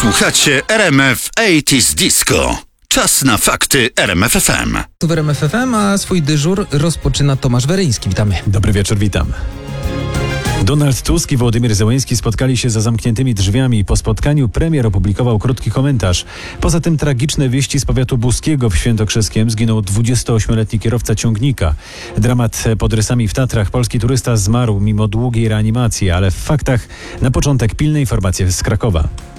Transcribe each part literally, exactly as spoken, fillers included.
Słuchacie R M F osiemdziesiąt Disco. Czas na fakty R M F F M. Tu w R M F F M, a swój dyżur rozpoczyna Tomasz Weryński. Witamy. Dobry wieczór, witam. Donald Tusk i Wołodymyr Zełenski spotkali się za zamkniętymi drzwiami. Po spotkaniu premier opublikował krótki komentarz. Poza tym tragiczne wieści z powiatu buskiego w Świętokrzyskiem. Zginął dwudziestoośmioletni kierowca ciągnika. Dramat pod Rysami w Tatrach. Polski turysta zmarł mimo długiej reanimacji, ale w faktach na początek pilne informacje z Krakowa.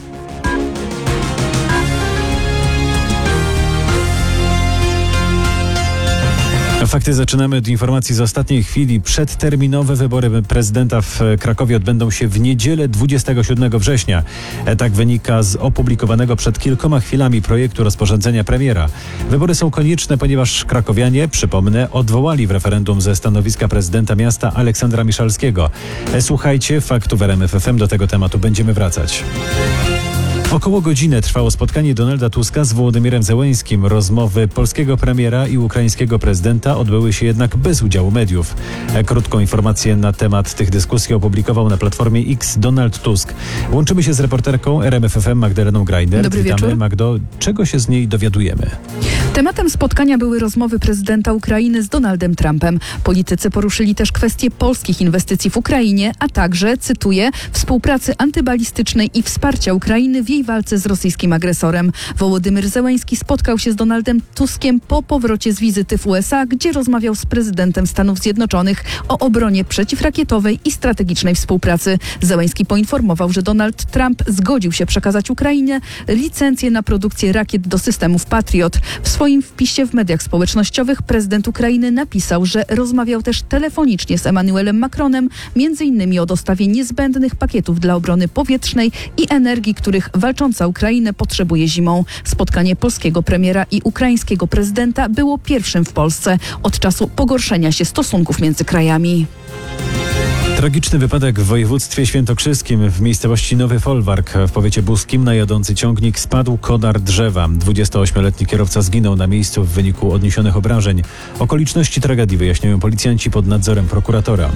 Fakty zaczynamy od informacji z ostatniej chwili. Przedterminowe wybory prezydenta w Krakowie odbędą się w niedzielę dwudziestego siódmego września. Tak wynika z opublikowanego przed kilkoma chwilami projektu rozporządzenia premiera. Wybory są konieczne, ponieważ krakowianie, przypomnę, odwołali w referendum ze stanowiska prezydenta miasta Aleksandra Miszalskiego. Słuchajcie, faktów w R M F F M, do tego tematu będziemy wracać. Około godzinę trwało spotkanie Donalda Tuska z Wołodymyrem Zełenskim. Rozmowy polskiego premiera i ukraińskiego prezydenta odbyły się jednak bez udziału mediów. Krótką informację na temat tych dyskusji opublikował na platformie X Donald Tusk. Łączymy się z reporterką R M F F M Magdaleną Grajner. Dobry Witamy, wieczór. Magdo, czego się z niej dowiadujemy? Tematem spotkania były rozmowy prezydenta Ukrainy z Donaldem Trumpem. Politycy poruszyli też kwestię polskich inwestycji w Ukrainie, a także, cytuję, współpracy antybalistycznej i wsparcia Ukrainy w jej walce z rosyjskim agresorem. Wołodymyr Zełenski spotkał się z Donaldem Tuskiem po powrocie z wizyty w U S A, gdzie rozmawiał z prezydentem Stanów Zjednoczonych o obronie przeciwrakietowej i strategicznej współpracy. Zełenski poinformował, że Donald Trump zgodził się przekazać Ukrainie licencję na produkcję rakiet do systemów Patriot. W swoim wpisie w mediach społecznościowych prezydent Ukrainy napisał, że rozmawiał też telefonicznie z Emmanuelem Macronem, między innymi o dostawie niezbędnych pakietów dla obrony powietrznej i energii, których walcząca Ukraina potrzebuje zimą. Spotkanie polskiego premiera i ukraińskiego prezydenta było pierwszym w Polsce od czasu pogorszenia się stosunków między krajami. Tragiczny wypadek w województwie świętokrzyskim w miejscowości Nowy Folwark w powiecie buskim. Na jadący ciągnik spadł konar drzewa. dwudziestoośmioletni kierowca zginął na miejscu w wyniku odniesionych obrażeń. Okoliczności tragedii wyjaśniają policjanci pod nadzorem prokuratora.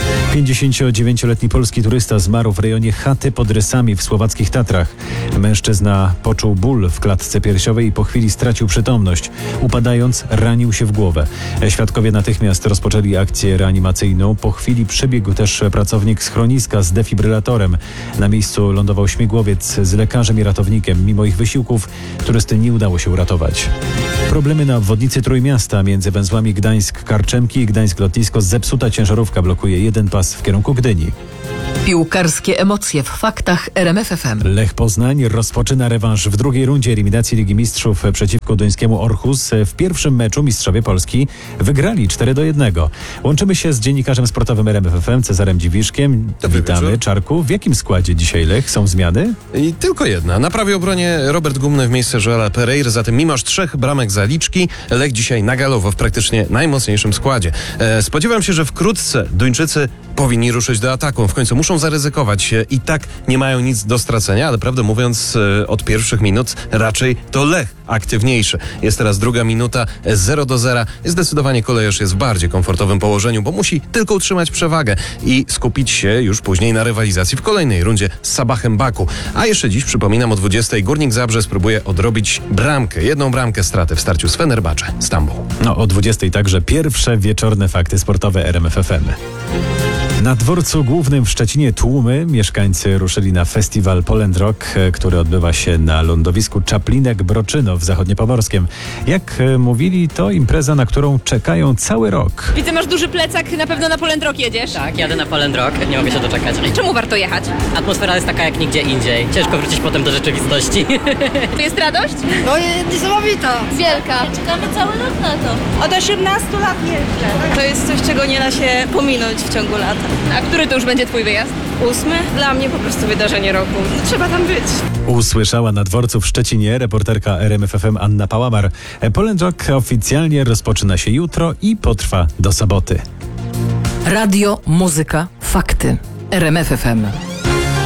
pięćdziesięciodziewięcioletni polski turysta zmarł w rejonie chaty pod Rysami w słowackich Tatrach. Mężczyzna poczuł ból w klatce piersiowej i po chwili stracił przytomność. Upadając, ranił się w głowę. Świadkowie natychmiast rozpoczęli akcję reanimacyjną. Po chwili przebiegł też pracownik schroniska z defibrylatorem. Na miejscu lądował śmigłowiec z lekarzem i ratownikiem. Mimo ich wysiłków turysty nie udało się uratować. Problemy na obwodnicy Trójmiasta między węzłami Gdańsk-Karczemki i Gdańsk-Lotnisko. Zepsuta ciężarówka blokuje jeden pas w kierunku Gdyni. Piłkarskie emocje w faktach R M F F M. Lech Poznań rozpoczyna rewanż w drugiej rundzie eliminacji Ligi Mistrzów przeciwko duńskiemu Orhus. W pierwszym meczu mistrzowie Polski wygrali cztery do jednego. Łączymy się z dziennikarzem sportowym R M F F M Cezarem Dziwiszkiem. Dobry Witamy, wieczór. Czarku. W jakim składzie dzisiaj Lech? Są zmiany? I tylko jedna. Na prawej obronie Robert Gumny w miejsce Joela Pereira. Zatem mimo aż trzech bramek zaliczki, Lech dzisiaj nagalowo w praktycznie najmocniejszym składzie. E, spodziewam się, że wkrótce Duńczycy powinni ruszyć do ataku. W końcu muszą zaryzykować. I tak nie mają nic do stracenia, ale prawdę mówiąc e, od pierwszych minut raczej to Lech aktywniejszy. Jest teraz druga minuta, zero do zera. Zdecydowanie Kolejarz jest w bardziej komfortowym położeniu, bo musi tylko utrzymać przewagę i skupić się już później na rywalizacji w kolejnej rundzie z Sabachem Baku. A jeszcze dziś, przypominam, o dwudziestej Górnik Zabrze spróbuje odrobić bramkę, jedną bramkę straty w starciu z Fenerbahce Stambuł. No, o dwudziestej także pierwsze wieczorne fakty sportowe R M F F M. Na dworcu głównym w Szczecinie tłumy. Mieszkańcy ruszyli na festiwal Poland Rock, który odbywa się na lądowisku Czaplinek-Broczyno w Zachodniopomorskiem. Jak mówili, to impreza, na którą czekają cały rok. Widzę, masz duży plecak, na pewno na Poland Rock jedziesz. Tak, jadę na Poland Rock, nie mogę się doczekać. Czemu warto jechać? Atmosfera jest taka jak nigdzie indziej. Ciężko wrócić potem do rzeczywistości. To jest radość? No niesamowita. Wielka. Czekamy cały rok na to. Od osiemnastu lat jeżdżę. To jest coś, czego nie da się pominąć w ciągu lata. A który to już będzie twój wyjazd? Ósmy? Dla mnie po prostu wydarzenie roku. No, trzeba tam być. Usłyszała na dworcu w Szczecinie reporterka R M F F M Anna Pałamar. Poland Rock oficjalnie rozpoczyna się jutro i potrwa do soboty. Radio, muzyka, fakty. R M F F M.